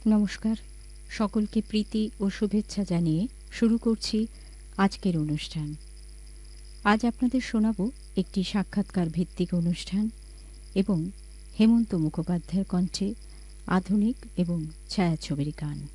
নমস্কার, সকলকে প্রীতি ও শুভেচ্ছা জানিয়ে শুরু করছি আজকের অনুষ্ঠান। আজ আপনাদের শোনাব একটি সাক্ষাৎকার ভিত্তিক অনুষ্ঠান এবং হেমন্ত মুখোপাধ্যায়ের কণ্ঠে আধুনিক এবং ছায়াছবির গান।